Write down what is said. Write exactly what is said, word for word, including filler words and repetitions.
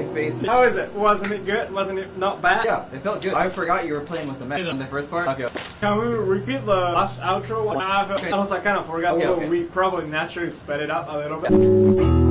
my face. How is it? Wasn't it good? Wasn't it not bad? Yeah, it felt good. I forgot you were playing with the mech in the first part. Okay. Can we repeat the last outro? I, felt, I also kind of forgot. Okay, Although okay. we probably naturally sped it up a little bit.